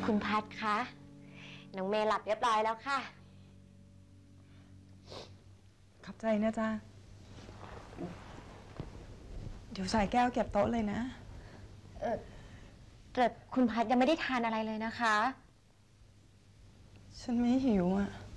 คุณพัดคะน้องเมย์หลับเรียบร้อยแล้วค่ะขอบใจนะจ๊ะเดี๋ยวใส่แก้วเก็บโต๊ะเลยนะแต่คุณพัดยังไม่ได้ทานอะไรเลยนะคะฉันไม่หิวอ่ะ